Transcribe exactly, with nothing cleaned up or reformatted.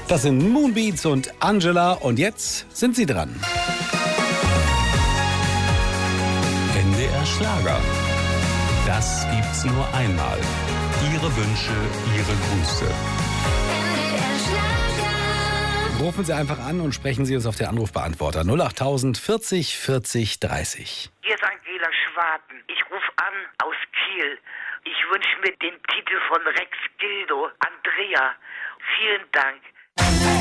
Das sind Moonbeats und Angela und jetzt sind sie dran. N D R Schlager. Das gibt's nur einmal. Ihre Wünsche, Ihre Grüße. Rufen Sie einfach an und sprechen Sie uns auf den Anrufbeantworter null acht tausend vierzig vierzig dreißig. Hier ist Angela Schwarten. Ich rufe an aus Kiel. Ich wünsche mir den Titel von Rex Gildo, Andrea. Vielen Dank.